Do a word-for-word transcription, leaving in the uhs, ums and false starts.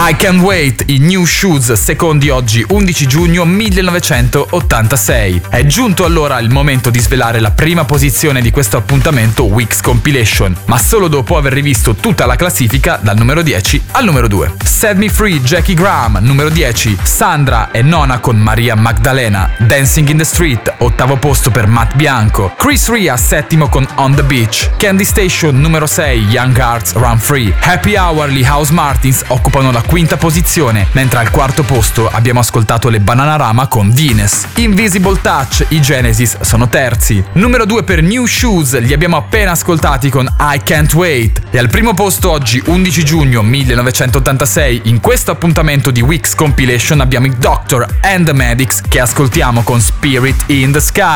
I Can't Wait, i New Shoes, secondi oggi undici giugno millenovecentottantasei. È giunto allora il momento di svelare la prima posizione di questo appuntamento Weeks Compilation, ma solo dopo aver rivisto tutta la classifica dal numero dieci al numero due. Set Me Free, Jackie Graham, numero dieci. Sandra e Nona con Maria Magdalena. Dancing in the Street, ottavo posto per Matt Bianco. Chris Ria, settimo con On the Beach. Candy Station, numero sei, Young Hearts Run Free. Happy Hour, gli House Martins occupano la quinta posizione, mentre al quarto posto abbiamo ascoltato le Bananarama con Venus. Invisible Touch, i Genesis sono terzi. Numero due per New Shoes, li abbiamo appena ascoltati con I Can't Wait. E al primo posto oggi undici giugno millenovecentottantasei, in questo appuntamento di Weeks Compilation abbiamo i Doctor and the Medics che ascoltiamo con Spirit in the Sky.